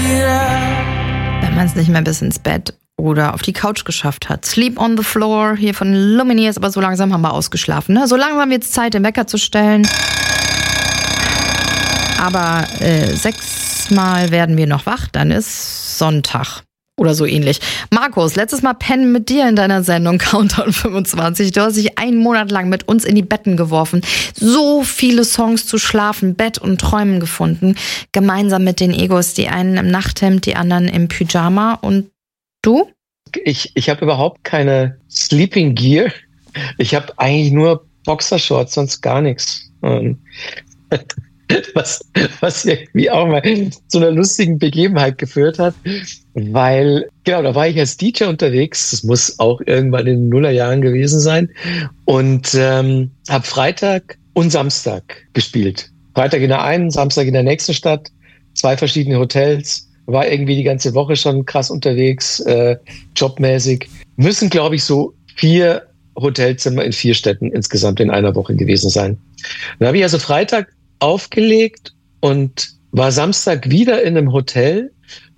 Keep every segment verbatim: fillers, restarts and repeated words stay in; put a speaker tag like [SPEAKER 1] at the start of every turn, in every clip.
[SPEAKER 1] Wenn man es nicht mehr bis ins Bett oder auf die Couch geschafft hat. Sleep on the Floor hier von Lumineers, aber so langsam haben wir ausgeschlafen. Ne? So langsam wird es Zeit, den Wecker zu stellen. Aber äh, sechsmal werden wir noch wach, dann ist Sonntag. Oder so ähnlich. Markus, letztes Mal pennen mit dir in deiner Sendung Countdown fünfundzwanzig. Du hast dich einen Monat lang mit uns in die Betten geworfen. So viele Songs zu schlafen, Bett und Träumen gefunden. Gemeinsam mit den Egos. Die einen im Nachthemd, die anderen im Pyjama. Und du?
[SPEAKER 2] Ich, ich habe überhaupt keine Sleeping Gear. Ich habe eigentlich nur Boxershorts, sonst gar nichts. Was, was irgendwie auch mal zu einer lustigen Begebenheit geführt hat, weil, genau, da war ich als D J unterwegs, das muss auch irgendwann in den Nullerjahren gewesen sein, und ähm, habe Freitag und Samstag gespielt. Freitag in der einen, Samstag in der nächsten Stadt, zwei verschiedene Hotels, war irgendwie die ganze Woche schon krass unterwegs, äh, jobmäßig. Müssen, glaube ich, so vier Hotelzimmer in vier Städten insgesamt in einer Woche gewesen sein. Dann habe ich also Freitag aufgelegt und war Samstag wieder in einem Hotel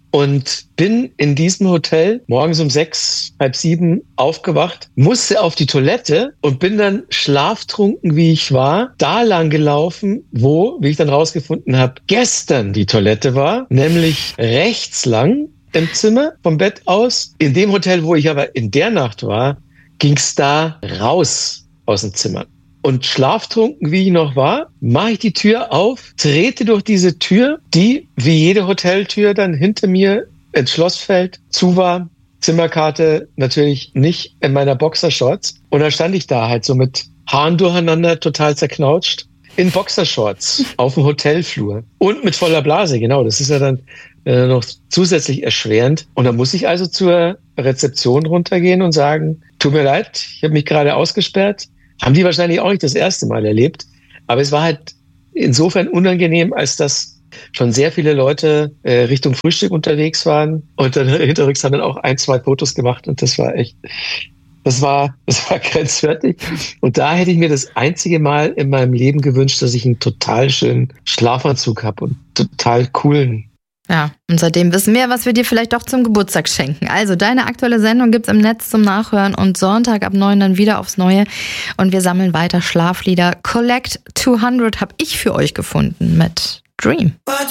[SPEAKER 2] und bin in diesem Hotel morgens um sechs, halb sieben aufgewacht, musste auf die Toilette und bin dann schlaftrunken, wie ich war, da lang gelaufen, wo, wie ich dann rausgefunden habe, gestern die Toilette war, nämlich rechts lang im Zimmer vom Bett aus. In dem Hotel, wo ich aber in der Nacht war, ging es da raus aus dem Zimmer. Und schlaftrunken, wie ich noch war, mache ich die Tür auf, trete durch diese Tür, die wie jede Hoteltür dann hinter mir ins Schlossfeld zu war. Zimmerkarte natürlich nicht in meiner Boxershorts. Und dann stand ich da halt so mit Haaren durcheinander, total zerknautscht, in Boxershorts auf dem Hotelflur. Und mit voller Blase, genau. Das ist ja dann äh, noch zusätzlich erschwerend. Und dann muss ich also zur Rezeption runtergehen und sagen, tut mir leid, ich habe mich gerade ausgesperrt. Haben die wahrscheinlich auch nicht das erste Mal erlebt. Aber es war halt insofern unangenehm, als dass schon sehr viele Leute äh, Richtung Frühstück unterwegs waren. Und dann hinterrücks haben dann auch ein, zwei Fotos gemacht. Und das war echt, das war, das war grenzwertig. Und da hätte ich mir das einzige Mal in meinem Leben gewünscht, dass ich einen total schönen Schlafanzug habe und total coolen.
[SPEAKER 1] Ja, und seitdem wissen wir, was wir dir vielleicht doch zum Geburtstag schenken. Also deine aktuelle Sendung gibt's im Netz zum Nachhören und Sonntag ab neun dann wieder aufs Neue. Und wir sammeln weiter Schlaflieder. Collect zweihundert habe ich für euch gefunden mit Dream.
[SPEAKER 3] But